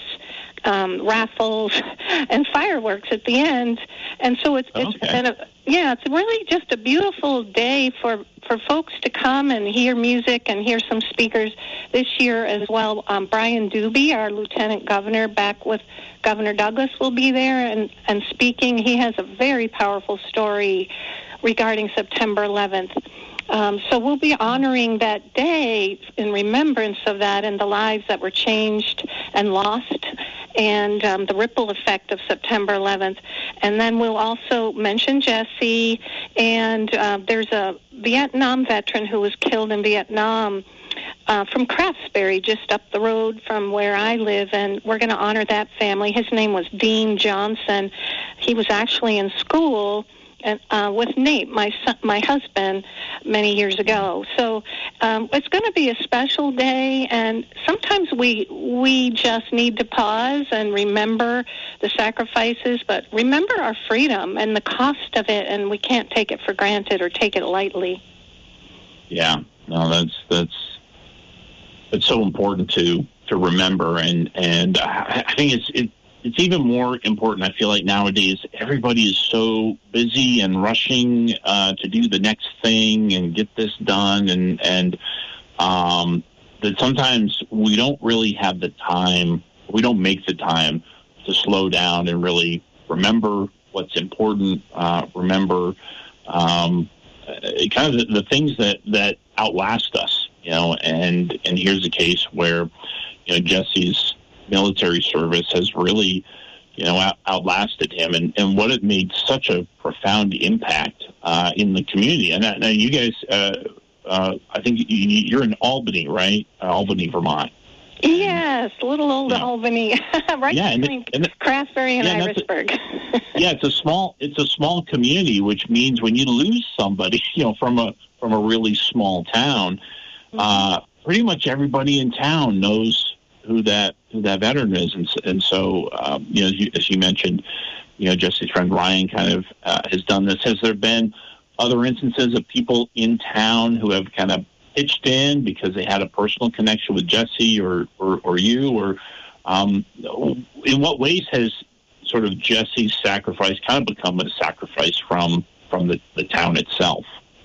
um, raffles, and fireworks at the end. And so it's, it's okay. and a, yeah, it's really just a beautiful day for, for folks to come and hear music and hear some speakers this year as well. Um, Brian Doobie, our Lieutenant Governor, back with Governor Douglas, will be there and, and speaking. He has a very powerful story regarding September eleventh. Um, so we'll be honoring that day in remembrance of that and the lives that were changed and lost, and um, the ripple effect of September eleventh. And then we'll also mention Jesse, and uh, there's a Vietnam veteran who was killed in Vietnam uh, from Craftsbury, just up the road from where I live, and we're going to honor that family. His name was Dean Johnson. He was actually in school And, uh, with Nate, my son, my husband, many years ago. So um, it's going to be a special day, and sometimes we we just need to pause and remember the sacrifices, but remember our freedom and the cost of it, and we can't take it for granted or take it lightly. Yeah, no, that's that's it's so important to to remember, and and I, I think it's it. It's even more important, I feel like, nowadays. Everybody is so busy and rushing uh, to do the next thing and get this done, and and um, that sometimes we don't really have the time, we don't make the time to slow down and really remember what's important, uh, remember um, kind of the, the things that, that outlast us, you know, and, and here's a case where, you know, Jesse's military service has really, you know, out, outlasted him, and, and what it made such a profound impact uh, in the community. And now you guys, uh, uh, I think you, you're in Albany, right? Uh, Albany, Vermont. Yes, little old yeah. Albany, right yeah, and between the, and the, Craftsbury and yeah, Irisburg. A, yeah, it's a small, it's a small community, which means when you lose somebody, you know, from a from a really small town, mm-hmm. uh, pretty much everybody in town knows who that who that veteran is, and and so um, you know, as you, as you mentioned, you know, Jesse's friend Ryan kind of uh, has done this. Has there been other instances of people in town who have kind of pitched in because they had a personal connection with Jesse or, or, or you? Or um, in what ways has sort of Jesse's sacrifice kind of become a sacrifice from from the, the town itself?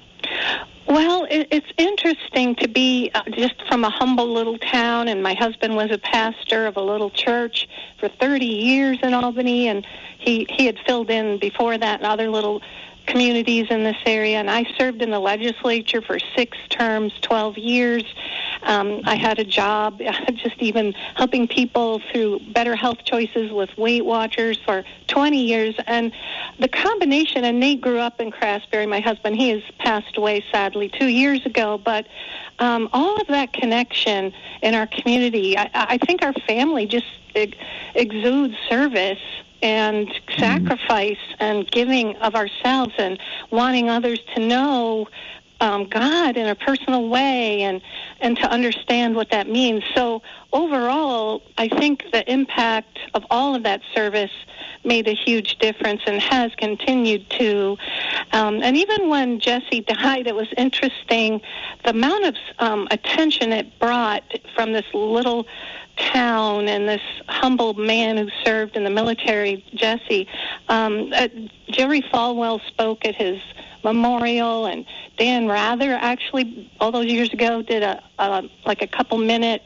Well, it, it's interesting to be uh, just from a humble little town, and my husband was a pastor of a little church for thirty years in Albany, and he, he had filled in before that in other little communities in this area, and I served in the legislature for six terms, twelve years. Um, I had a job just even helping people through better health choices with Weight Watchers for twenty years. And the combination, and Nate grew up in Craftsbury, my husband, he has passed away sadly two years ago, but um, all of that connection in our community, I, I think our family just ex- exudes service and sacrifice and giving of ourselves and wanting others to know um, God in a personal way and, and to understand what that means. So overall, I think the impact of all of that service made a huge difference and has continued to. Um, and even when Jesse died, it was interesting the amount of um, attention it brought from this little town and this humble man who served in the military, Jesse. Um, uh, Jerry Falwell spoke at his memorial, and Dan Rather actually all those years ago did a, a like a couple minute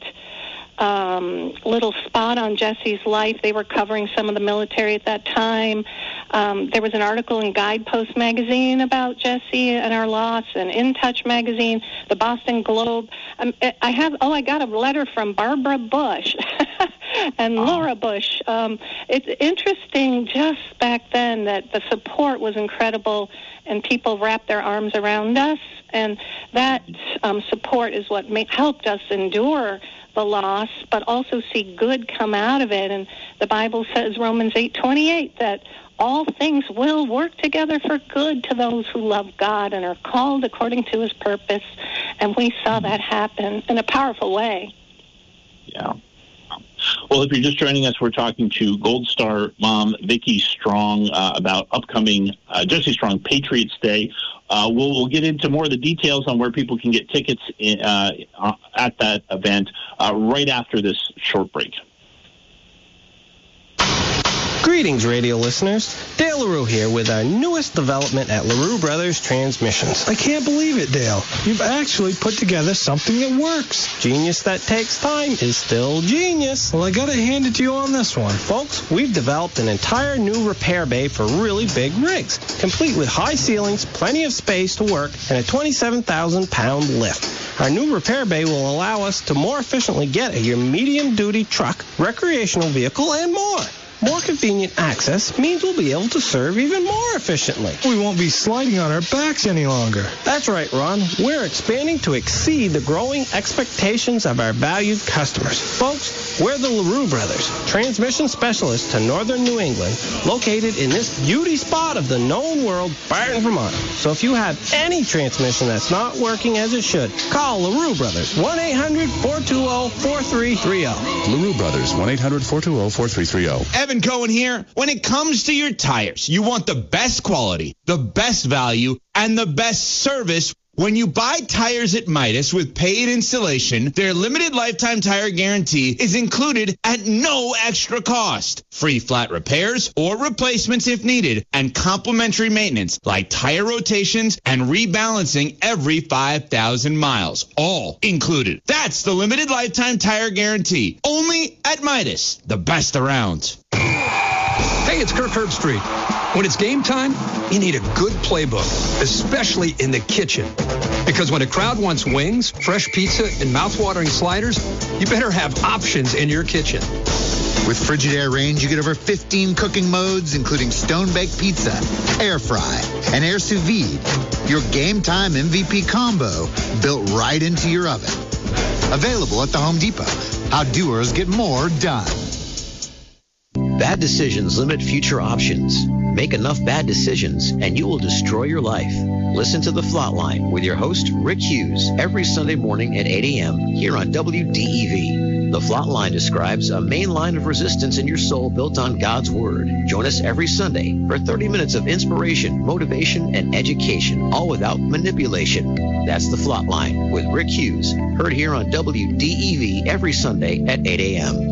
um, little spot on Jesse's life. They were covering some of the military at that time. Um, there was an article in Guidepost magazine about Jesse and our loss, and In Touch magazine, the Boston Globe. Um, I have, oh, I got a letter from Barbara Bush and Laura Bush. Um, it's interesting just back then that the support was incredible and people wrapped their arms around us, and that um, support is what made, helped us endure the loss, but also see good come out of it. And the Bible says, Romans eight twenty-eight, that all things will work together for good to those who love God and are called according to his purpose. And we saw that happen in a powerful way. Yeah. Well, if you're just joining us, we're talking to Gold Star mom Vicki Strong uh, about upcoming uh, Jesse Strong Patriots Day. Uh, we'll, we'll get into more of the details on where people can get tickets in, uh, at that event uh, right after this short break. Greetings, radio listeners. Dale LaRue here with our newest development at LaRue Brothers Transmissions. I can't believe it, Dale. You've actually put together something that works. Genius that takes time is still genius. Well, I gotta hand it to you on this one. Folks, we've developed an entire new repair bay for really big rigs, complete with high ceilings, plenty of space to work, and a twenty-seven thousand pound lift. Our new repair bay will allow us to more efficiently get at your medium-duty truck, recreational vehicle, and more. More convenient access means we'll be able to serve even more efficiently. We won't be sliding on our backs any longer. That's right, Ron. We're expanding to exceed the growing expectations of our valued customers. Folks, we're the LaRue Brothers, transmission specialists to northern New England, located in this beauty spot of the known world, Barton, Vermont. So if you have any transmission that's not working as it should, call LaRue Brothers, one eight hundred four two zero four three three zero. LaRue Brothers, one eight hundred four two zero four three three zero. Evan Cohen here. When it comes to your tires, you want the best quality, the best value, and the best service. When you buy tires at Midas with paid installation, their limited lifetime tire guarantee is included at no extra cost. Free flat repairs or replacements if needed, and complimentary maintenance like tire rotations and rebalancing every five thousand miles. All included. That's the limited lifetime tire guarantee. Only at Midas, the best around. Hey, it's Kirk Herbstreit. When it's game time, you need a good playbook, especially in the kitchen. Because when a crowd wants wings, fresh pizza, and mouth-watering sliders, you better have options in your kitchen. With Frigidaire range, you get over fifteen cooking modes, including stone-baked pizza, air fry, and air sous vide. Your game time M V P combo built right into your oven. Available at the Home Depot. How doers get more done. Bad decisions limit future options. Make enough bad decisions and you will destroy your life. Listen to The Flatline with your host, Rick Hughes, every Sunday morning at eight a.m. here on W D E V. The Flot Line describes a main line of resistance in your soul built on God's Word. Join us every Sunday for thirty minutes of inspiration, motivation, and education, all without manipulation. That's The Flot Line with Rick Hughes, heard here on W D E V every Sunday at eight a.m.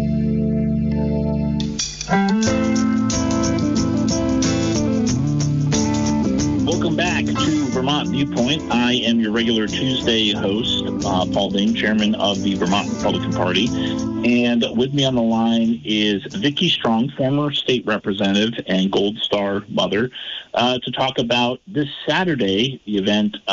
Welcome back to Vermont Viewpoint. I am your regular Tuesday host, uh, Paul Ding, chairman of the Vermont Republican Party. And with me on the line is Vicki Strong, former state representative and Gold Star mother, uh, to talk about this Saturday, the event